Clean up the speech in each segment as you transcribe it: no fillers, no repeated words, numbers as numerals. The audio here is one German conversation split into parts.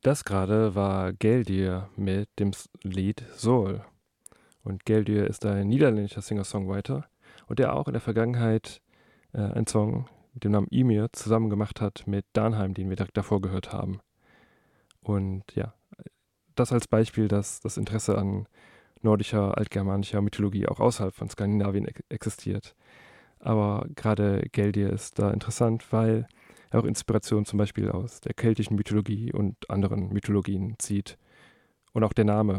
Das gerade war Geldir mit dem Lied Soul. Und Geldir ist ein niederländischer Singer-Songwriter und der auch in der Vergangenheit einen Song mit dem Namen Ymir zusammen gemacht hat mit Dahnheim, den wir direkt davor gehört haben. Und ja, das als Beispiel, dass das Interesse an nordischer, altgermanischer Mythologie auch außerhalb von Skandinavien existiert. Aber gerade Geldir ist da interessant, weil er auch Inspiration zum Beispiel aus der keltischen Mythologie und anderen Mythologien zieht. Und auch der Name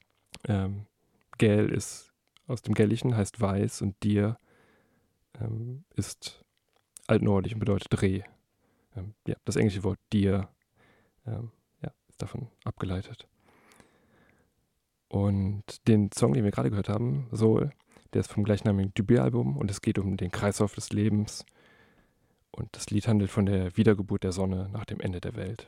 Gel ist aus dem Gälischen, heißt weiß, und Dir ist altnordisch und bedeutet Reh. Ja, das englische Wort Dir ist davon abgeleitet. Und den Song, den wir gerade gehört haben, Soul, der ist vom gleichnamigen Debütalbum und es geht um den Kreislauf des Lebens. Und das Lied handelt von der Wiedergeburt der Sonne nach dem Ende der Welt.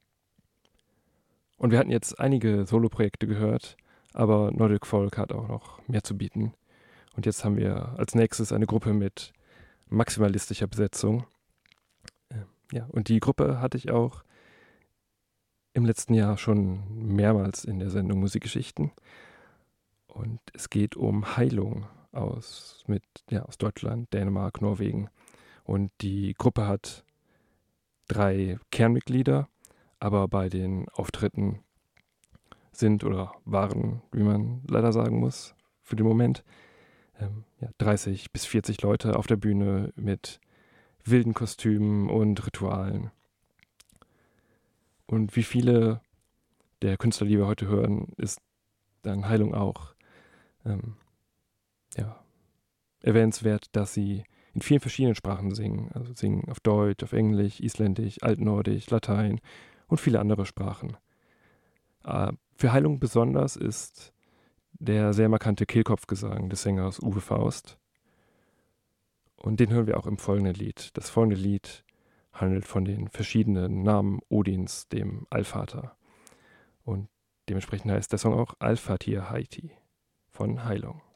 Und wir hatten jetzt einige Soloprojekte gehört, aber Nordic Folk hat auch noch mehr zu bieten. Und jetzt haben wir als nächstes eine Gruppe mit maximalistischer Besetzung. Und die Gruppe hatte ich auch im letzten Jahr schon mehrmals in der Sendung Musikgeschichten. Und es geht um Heilung aus Deutschland, Dänemark, Norwegen. Und die Gruppe hat 3 Kernmitglieder, aber bei den Auftritten sind oder waren, wie man leider sagen muss, für den Moment 30 bis 40 Leute auf der Bühne mit wilden Kostümen und Ritualen. Und wie viele der Künstler, die wir heute hören, ist dann Heilung auch erwähnenswert, dass sie in vielen verschiedenen Sprachen singen. Also singen auf Deutsch, auf Englisch, Isländisch, Altnordisch, Latein und viele andere Sprachen. Für Heilung besonders ist der sehr markante Kehlkopfgesang des Sängers Uwe Faust. Und den hören wir auch im folgenden Lied. Das folgende Lied handelt von den verschiedenen Namen Odins, dem Allvater. Und dementsprechend heißt der Song auch Alfatir Heiti von Heilung.